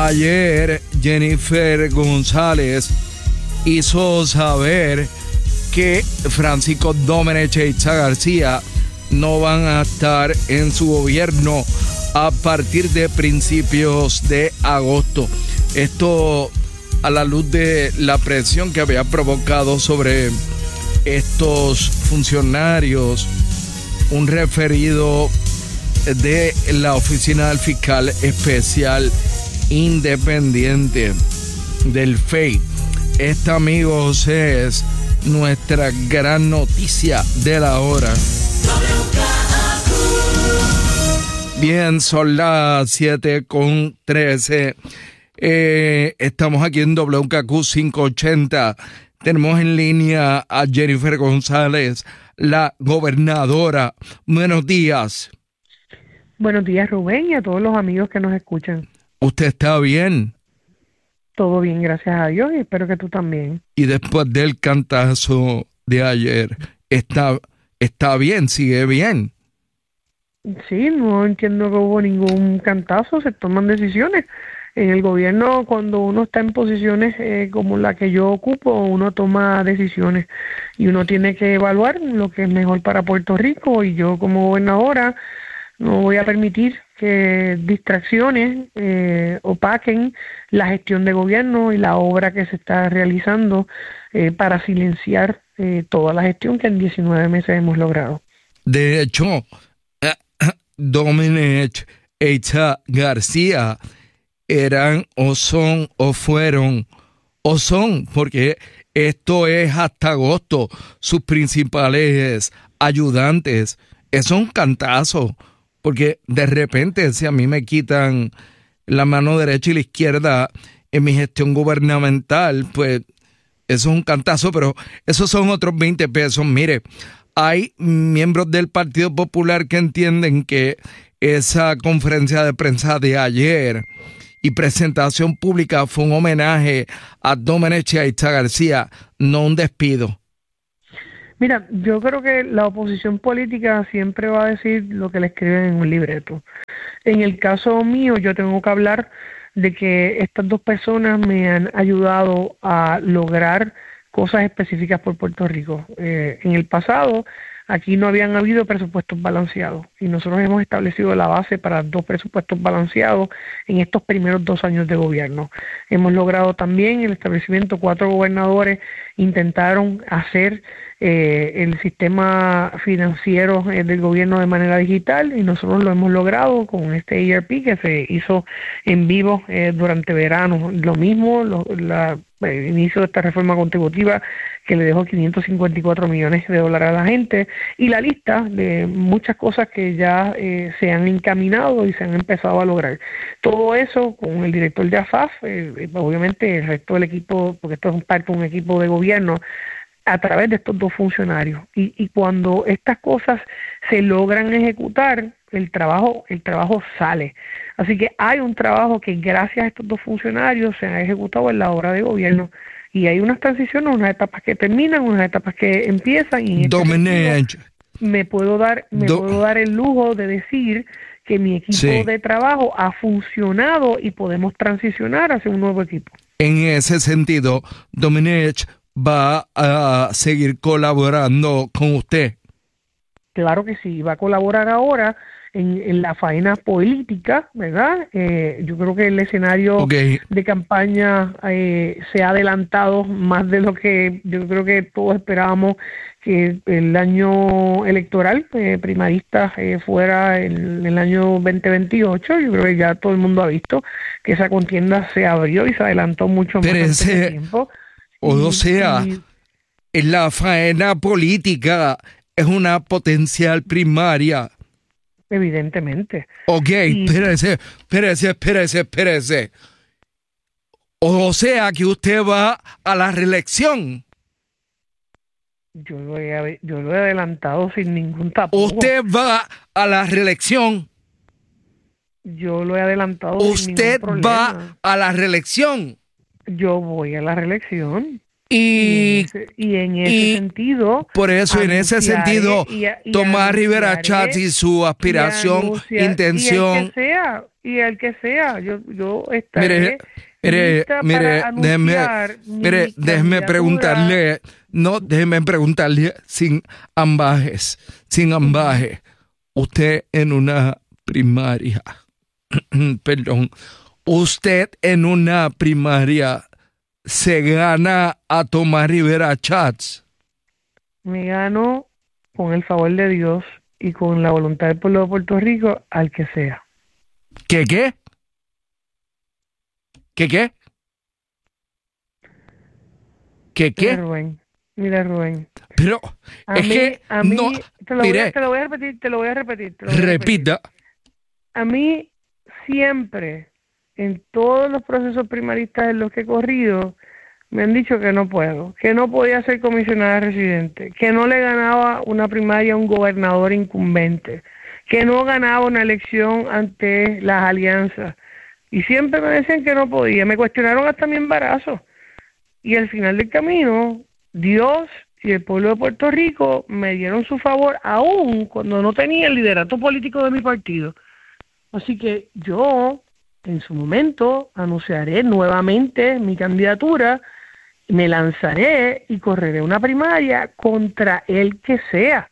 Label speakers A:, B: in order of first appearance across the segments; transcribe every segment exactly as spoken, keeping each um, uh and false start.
A: ayer Jennifer González hizo saber que Francisco Domenech e Itza García no van a estar en su gobierno a partir de principios de agosto. Esto a la luz de la presión que había provocado sobre estos funcionarios un referido de la Oficina del Fiscal Especial Independiente del F E I. Esta, amigos, es nuestra gran noticia de la hora. Bien, son las siete con trece. Eh, estamos aquí en W K Q quinientos ochenta. Tenemos en línea a Jennifer González, la gobernadora. Buenos días.
B: Buenos días, Rubén, y a todos los amigos que nos escuchan.
A: ¿Usted está bien?
B: Todo bien, gracias a Dios, y espero que tú también.
A: Y después del cantazo de ayer, ¿está, está bien? ¿Sigue bien?
B: Sí, no entiendo que hubo ningún cantazo, se toman decisiones. En el gobierno, cuando uno está en posiciones eh, como la que yo ocupo, uno toma decisiones y uno tiene que evaluar lo que es mejor para Puerto Rico, y yo como gobernadora no voy a permitir que distracciones eh, opaquen la gestión de gobierno y la obra que se está realizando eh, para silenciar eh, toda la gestión que en diecinueve meses hemos logrado.
A: De hecho, Domenech e Itza García eran o son o fueron o son, porque esto es hasta agosto, sus principales ayudantes. Es un cantazo, porque de repente si a mí me quitan la mano derecha y la izquierda en mi gestión gubernamental, pues eso es un cantazo, pero esos son otros veinte pesos. Mire, hay miembros del Partido Popular que entienden que esa conferencia de prensa de ayer y presentación pública fue un homenaje a Domenech y a Itza García, no un despido.
B: Mira, yo creo que la oposición política siempre va a decir lo que le escriben en un libreto. En el caso mío, yo tengo que hablar de que estas dos personas me han ayudado a lograr cosas específicas por Puerto Rico. Eh, en el pasado, aquí no habían habido presupuestos balanceados y nosotros hemos establecido la base para dos presupuestos balanceados en estos primeros dos años de gobierno. Hemos logrado también el establecimiento, cuatro gobernadores intentaron hacer eh, el sistema financiero eh, del gobierno de manera digital y nosotros lo hemos logrado con este E R P que se hizo en vivo eh, durante verano. Lo mismo, lo, la, el inicio de esta reforma contributiva que le dejó quinientos cincuenta y cuatro millones de dólares a la gente, y la lista de muchas cosas que ya eh, se han encaminado y se han empezado a lograr. Todo eso con el director de A F A F, eh, obviamente el resto del equipo, porque esto es parte de un equipo de gobierno, a través de estos dos funcionarios. Y, y cuando estas cosas se logran ejecutar, el trabajo, el trabajo sale. Así que hay un trabajo que gracias a estos dos funcionarios se ha ejecutado en la obra de gobierno. Y hay unas transiciones, unas etapas que terminan, unas etapas que empiezan. Y
A: Domenech,
B: me puedo dar, me Do- puedo dar el lujo de decir que mi equipo sí. de trabajo ha funcionado y podemos transicionar hacia un nuevo equipo.
A: En ese sentido, Domenech va a seguir colaborando con usted.
B: Claro que sí, va a colaborar ahora en, en la faena política, ¿verdad? Eh, yo creo que el escenario okay. de campaña eh, se ha adelantado más de lo que yo creo que todos esperábamos, que el año electoral eh, primarista eh, fuera en el año veinte veintiocho. Yo creo que ya todo el mundo ha visto que esa contienda se abrió y se adelantó mucho
A: Pero
B: más
A: ese,
B: en tiempo.
A: O
B: y,
A: sea,
B: y,
A: en la faena política es una potencial primaria.
B: Evidentemente.
A: Ok,
B: y,
A: espérese, espérese, espérese, espérese. O sea que usted va a la reelección.
B: Yo lo he, yo lo he adelantado sin ningún tapujo.
A: Usted va a la reelección.
B: Yo lo he adelantado
A: Usted
B: sin ningún problema.
A: va a la reelección.
B: Yo voy a la reelección.
A: Y,
B: y en ese, y en ese
A: y
B: sentido,
A: por eso, en ese sentido,
B: y, y
A: Tomás Rivera Chats y su aspiración,
B: y anunciar,
A: intención.
B: Y el que sea, y el que sea, yo, yo
A: Mire,
B: estaré
A: mire,
B: lista
A: mire,
B: para anunciar
A: déjeme,
B: mi
A: mire, déjeme
B: candidatura.
A: preguntarle, no, déjeme preguntarle sin ambajes, sin ambajes. Usted en una primaria, perdón, usted en una primaria se gana a Tomás Rivera Chats.
B: Me gano con el favor de Dios y con la voluntad del pueblo de Puerto Rico al que sea.
A: ¿Qué qué? ¿Qué qué? ¿Qué qué?
B: Mira, Rubén, mira, Rubén.
A: Pero
B: A
A: es
B: mí,
A: que
B: a mí,
A: no,
B: te lo,
A: mire,
B: voy a, te lo voy a repetir, te lo voy a repetir. Te lo voy a
A: repita.
B: repetir. A mí siempre, en todos los procesos primaristas en los que he corrido, me han dicho que no puedo, que no podía ser comisionada residente, que no le ganaba una primaria a un gobernador incumbente, que no ganaba una elección ante las alianzas. Y siempre me decían que no podía, me cuestionaron hasta mi embarazo. Y al final del camino, Dios y el pueblo de Puerto Rico me dieron su favor, aún cuando no tenía el liderato político de mi partido. Así que yo, en su momento, anunciaré nuevamente mi candidatura, me lanzaré y correré una primaria contra el que sea.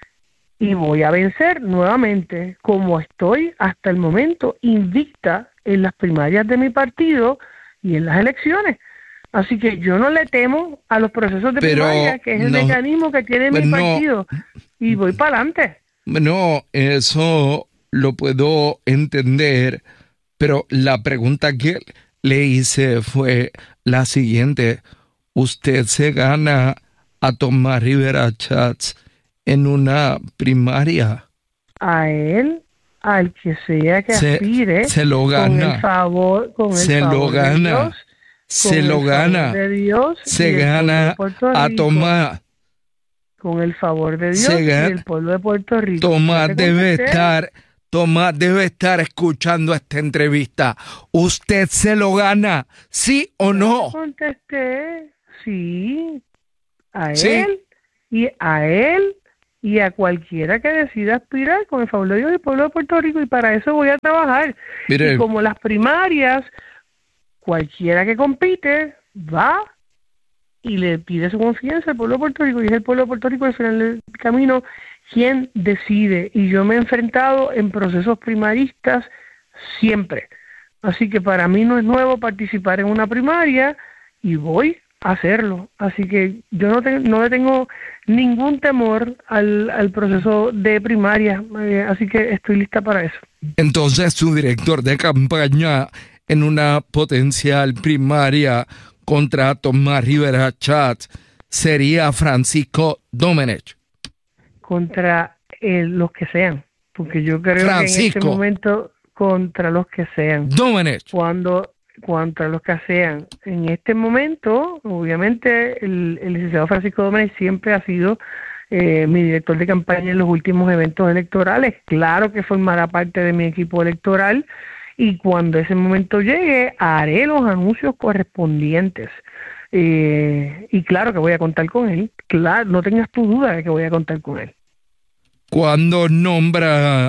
B: Y voy a vencer nuevamente, como estoy hasta el momento, invicta en las primarias de mi partido y en las elecciones. Así que yo no le temo a los procesos de
A: Pero
B: primaria, que es el
A: no,
B: mecanismo que tiene mi
A: no,
B: partido, y voy para adelante.
A: No, eso lo puedo entender, pero la pregunta que le hice fue la siguiente. ¿Usted se gana a Tomás Rivera Chats en una primaria?
B: A él, al que sea que
A: se,
B: aspire,
A: se lo gana.
B: con el favor, con el
A: se
B: favor
A: lo gana.
B: de Dios,
A: se lo gana.
B: De Dios
A: se gana a Tomás.
B: Con el favor de Dios
A: se
B: y el pueblo de Puerto Rico.
A: Tomás debe estar, Tomás debe estar escuchando esta entrevista. ¿Usted se lo gana, sí o no?
B: Contesté, sí, a
A: ¿Sí?
B: él y a él y a cualquiera que decida aspirar con el favor de Dios y el pueblo de Puerto Rico, y para eso voy a trabajar.
A: Mire,
B: y como las primarias, cualquiera que compite va y le pide su confianza al pueblo de Puerto Rico, y es el pueblo de Puerto Rico al final del camino quien decide. Y yo me he enfrentado en procesos primaristas siempre. Así que para mí no es nuevo participar en una primaria y voy a hacerlo. Así que yo no, te, no le tengo ningún temor al, al proceso de primaria, eh, así que estoy lista para eso.
A: Entonces su director de campaña en una potencial primaria contra Tomás Rivera Chats sería Francisco Domenech.
B: Contra eh, los que sean, porque yo creo Francisco. que en este momento contra los que sean.
A: Domenech.
B: Cuando contra los que sean. En este momento, obviamente, el, el licenciado Francisco Domenech siempre ha sido eh, mi director de campaña en los últimos eventos electorales. Claro que formará parte de mi equipo electoral, y cuando ese momento llegue, haré los anuncios correspondientes. Eh, y claro que voy a contar con él. Claro, no tengas tu duda de que voy a contar con él.
A: Cuando nombra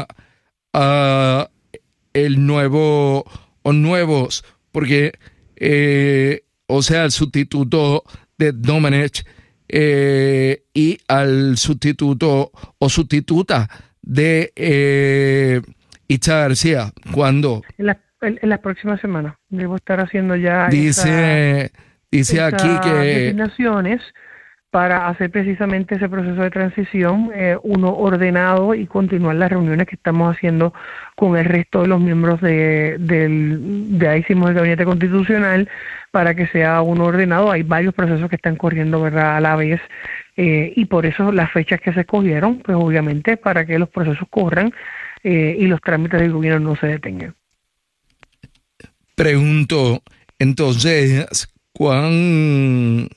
A: a el nuevo o nuevos, porque, eh, o sea, el sustituto de Domenech eh, y al sustituto o sustituta de eh, Itza García, ¿cuándo?
B: En la, en, en la próxima semana. Debo estar haciendo ya
A: Dice,
B: esa,
A: dice
B: esas
A: aquí que
B: designaciones para hacer precisamente ese proceso de transición, eh, uno ordenado, y continuar las reuniones que estamos haciendo con el resto de los miembros de, del, de ahí hicimos el Gabinete Constitucional, para que sea uno ordenado. Hay varios procesos que están corriendo, ¿verdad?, a la vez, eh, y por eso las fechas que se escogieron, pues obviamente para que los procesos corran eh, y los trámites del gobierno no se detengan.
A: Pregunto, entonces, ¿cuán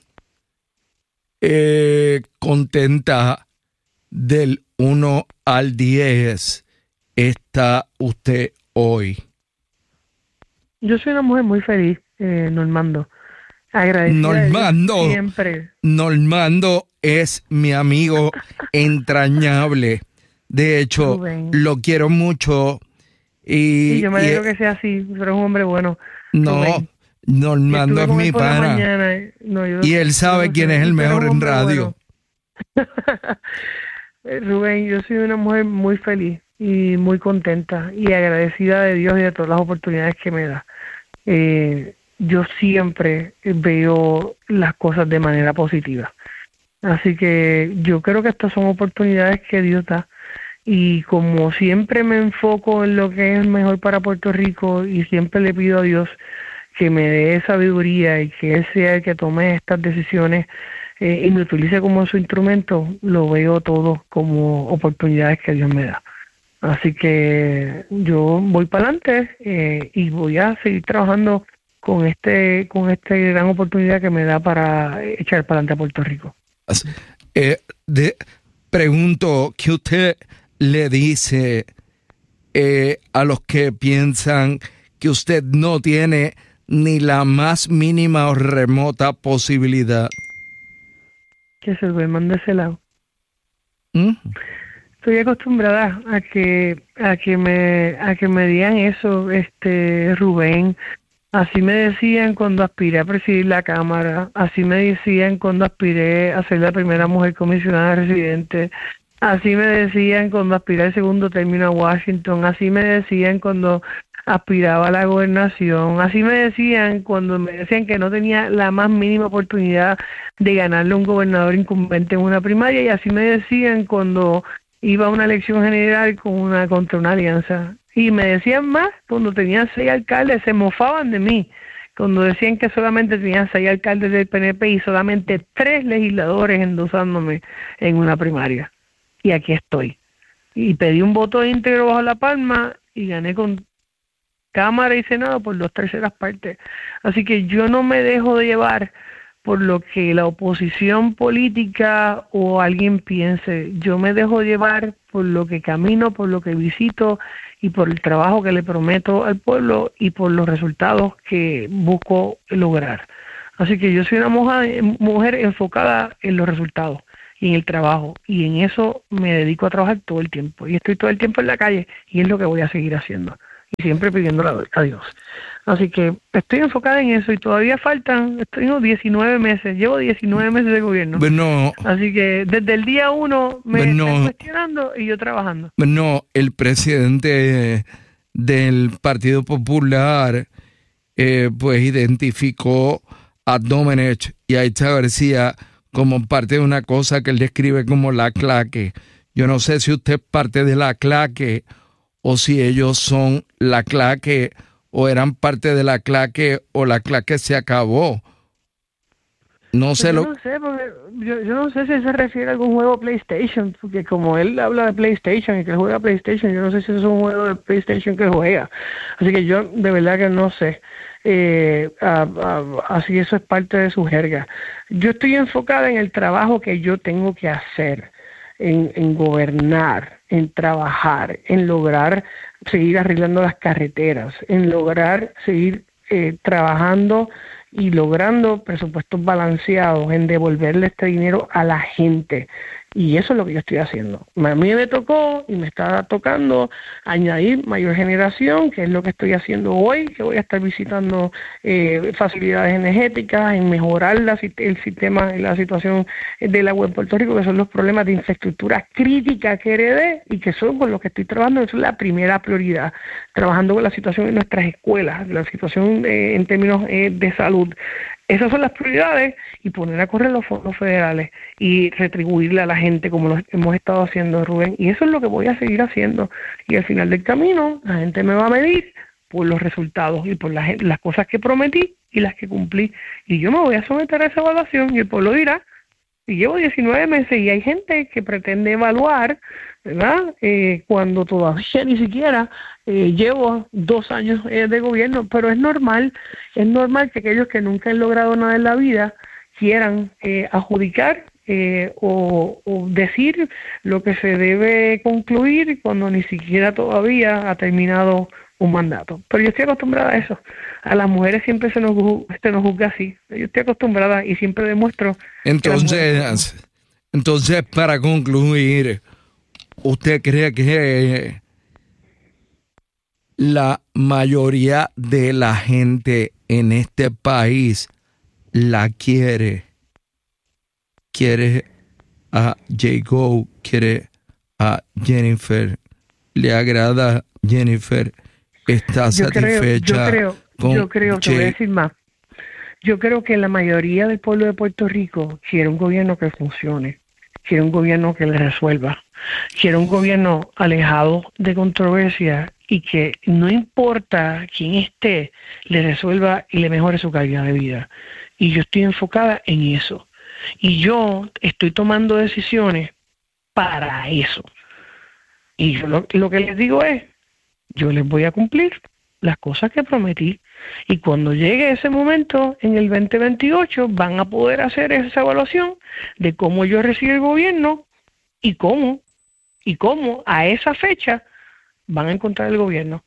A: eh, contenta del uno al diez está usted hoy?
B: Yo soy una mujer muy feliz, eh, Normando.
A: Normando,
B: siempre.
A: Normando es mi amigo entrañable. De hecho, Rubén, lo quiero mucho. Y,
B: y yo me alegro que sea así, pero es un hombre bueno.
A: No, Rubén. Normando es mi pana. No, yo, y él sabe no quién sé, es el mejor en radio.
B: Bueno. Rubén, yo soy una mujer muy feliz y muy contenta y agradecida de Dios y de todas las oportunidades que me da. Eh, yo siempre veo las cosas de manera positiva. Así que yo creo que estas son oportunidades que Dios da. Y como siempre me enfoco en lo que es mejor para Puerto Rico y siempre le pido a Dios que me dé sabiduría y que Él sea el que tome estas decisiones eh, y me utilice como su instrumento, lo veo todo como oportunidades que Dios me da. Así que yo voy para adelante eh, y voy a seguir trabajando con este con esta gran oportunidad que me da para echar para adelante a Puerto Rico.
A: Eh, de, pregunto, ¿qué usted le dice eh, a los que piensan que usted no tiene ni la más mínima o remota posibilidad?
B: Que se duerman de ese lado. ¿Mm? Estoy acostumbrada a que a que me a que me digan eso, este Rubén. Así me decían cuando aspiré a presidir la Cámara, así me decían cuando aspiré a ser la primera mujer comisionada residente, así me decían cuando aspiré al segundo término a Washington, así me decían cuando aspiraba a la gobernación, así me decían cuando me decían que no tenía la más mínima oportunidad de ganarle a un gobernador incumbente en una primaria, y así me decían cuando iba a una elección general con una contra una alianza. Y me decían más cuando tenían seis alcaldes, se mofaban de mí, cuando decían que solamente tenían seis alcaldes del P N P y solamente tres legisladores endosándome en una primaria. Y aquí estoy. Y pedí un voto íntegro bajo la palma y gané con Cámara y Senado por dos terceras partes. Así que yo no me dejo de llevar por lo que la oposición política o alguien piense. Yo me dejo llevar por lo que camino, por lo que visito y por el trabajo que le prometo al pueblo y por los resultados que busco lograr. Así que yo soy una mujer, mujer enfocada en los resultados y en el trabajo, y en eso me dedico a trabajar todo el tiempo, y estoy todo el tiempo en la calle, y es lo que voy a seguir haciendo, y siempre pidiéndole a Dios. Así que estoy enfocada en eso, y todavía faltan, tengo diecinueve meses, llevo diecinueve meses de gobierno.
A: Bueno,
B: así que desde el día uno me
A: bueno,
B: estoy cuestionando y yo trabajando.
A: No, el presidente del Partido Popular eh, pues identificó a Domenech y a Itza García como parte de una cosa que él describe como la claque. Yo no sé si usted es parte de la claque o si ellos son la claque o eran parte de la claque o la claque se acabó. No sé
B: yo
A: lo...
B: no sé, porque yo, yo no sé si se refiere a algún juego PlayStation, porque como él habla de PlayStation y que él juega PlayStation, yo no sé si es un juego de PlayStation que juega. Así que yo de verdad que no sé. Eh, a, a, así eso es parte de su jerga. Yo estoy enfocada en el trabajo que yo tengo que hacer, en, en gobernar, en trabajar, en lograr seguir arreglando las carreteras, en lograr seguir eh, trabajando y logrando presupuestos balanceados, en devolverle este dinero a la gente. Y eso es lo que yo estoy haciendo. A mí me tocó y me está tocando añadir mayor generación, que es lo que estoy haciendo hoy, que voy a estar visitando eh, facilidades energéticas, en mejorar la, el sistema, la situación del agua en Puerto Rico, que son los problemas de infraestructura crítica que heredé y que son con los que estoy trabajando. Eso es la primera prioridad, trabajando con la situación en nuestras escuelas, la situación eh, en términos eh, de salud. Esas son las prioridades, y poner a correr los fondos federales y retribuirle a la gente como lo hemos estado haciendo, Rubén. Y eso es lo que voy a seguir haciendo. Y al final del camino, la gente me va a medir por los resultados y por las, las cosas que prometí y las que cumplí. Y yo me voy a someter a esa evaluación y el pueblo dirá. Y llevo diecinueve meses y hay gente que pretende evaluar, ¿verdad? Eh, cuando todavía ni siquiera eh, llevo dos años eh, de gobierno, pero es normal, es normal que aquellos que nunca han logrado nada en la vida quieran eh, adjudicar eh, o, o decir lo que se debe concluir cuando ni siquiera todavía ha terminado un mandato. Pero yo estoy acostumbrada a eso. A las mujeres siempre se nos, se nos juzga así. Yo estoy acostumbrada y siempre demuestro.
A: Entonces, entonces para concluir, ¿usted cree que la mayoría de la gente en este país la quiere? Quiere a Jacob, quiere a Jennifer, le agrada Jennifer, está
B: yo
A: satisfecha.
B: Creo, yo creo,
A: con
B: yo creo, te voy a decir más. Yo creo que la mayoría del pueblo de Puerto Rico quiere un gobierno que funcione, quiere un gobierno que le resuelva, quiere un gobierno alejado de controversia y que no importa quién esté, le resuelva y le mejore su calidad de vida. Y yo estoy enfocada en eso. Y yo estoy tomando decisiones para eso. Y yo lo, lo que les digo es, yo les voy a cumplir las cosas que prometí. Y cuando llegue ese momento, en el veinte veintiocho, van a poder hacer esa evaluación de cómo yo recibí el gobierno y cómo, y cómo a esa fecha van a encontrar el gobierno.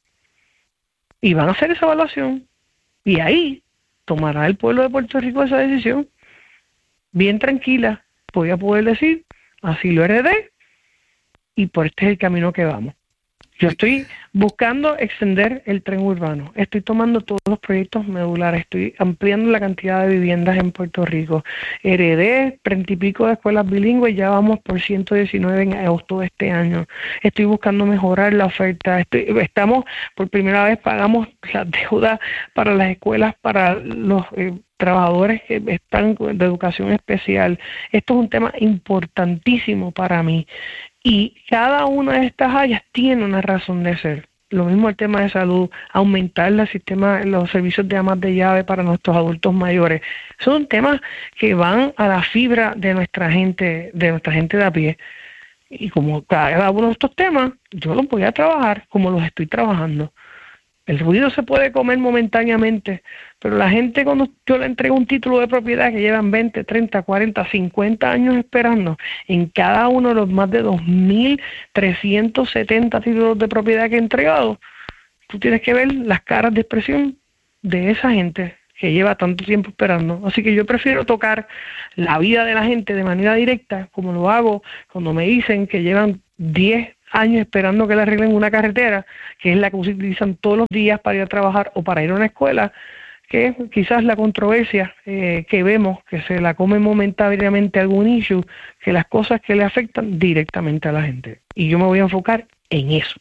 B: Y van a hacer esa evaluación. Y ahí tomará el pueblo de Puerto Rico esa decisión. Bien tranquila, voy a poder decir, así lo heredé y por este es el camino que vamos. Yo estoy buscando extender el tren urbano, estoy tomando todos los proyectos medulares, estoy ampliando la cantidad de viviendas en Puerto Rico. Heredé treinta y pico de escuelas bilingües, ya vamos por ciento diecinueve en agosto de este año. Estoy buscando mejorar la oferta, estoy, estamos, por primera vez pagamos la deuda para las escuelas, para los eh, trabajadores que están de educación especial. Esto es un tema importantísimo para mí. Y cada una de estas áreas tiene una razón de ser. Lo mismo el tema de salud, aumentar el sistema, los servicios de amas de llave para nuestros adultos mayores. Son temas que van a la fibra de nuestra gente, de nuestra gente de a pie. Y como cada uno de estos temas, yo los voy a trabajar como los estoy trabajando. El ruido se puede comer momentáneamente, pero la gente cuando yo le entrego un título de propiedad que llevan veinte, treinta, cuarenta, cincuenta años esperando, en cada uno de los más de dos mil trescientos setenta títulos de propiedad que he entregado, tú tienes que ver las caras de expresión de esa gente que lleva tanto tiempo esperando. Así que yo prefiero tocar la vida de la gente de manera directa, como lo hago cuando me dicen que llevan diez años esperando que le arreglen una carretera, que es la que utilizan todos los días para ir a trabajar o para ir a una escuela, que es quizás la controversia eh, que vemos, que se la come momentáneamente algún issue, que las cosas que le afectan directamente a la gente. Y yo me voy a enfocar en eso.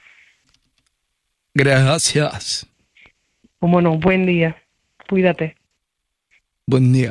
A: Gracias.
B: Como no, buen día. Cuídate.
A: Buen día.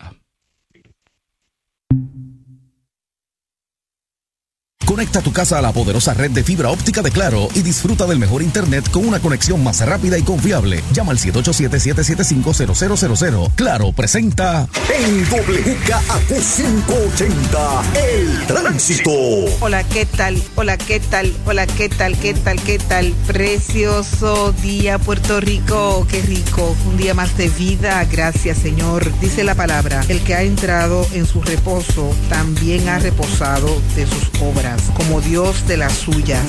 C: Conecta tu casa a la poderosa red de fibra óptica de Claro y disfruta del mejor internet con una conexión más rápida y confiable. Llama al siete ocho siete, siete siete cinco, cero cero cero cero. Claro presenta
D: en W K A Q quinientos ochenta, El Tránsito.
E: Hola, ¿qué tal? Hola, ¿qué tal? Hola, ¿qué tal? ¿Qué tal? ¿Qué tal? Precioso día, Puerto Rico. Qué rico. Un día más de vida. Gracias, Señor. Dice la palabra, el que ha entrado en su reposo también ha reposado de sus obras, como Dios de las suyas.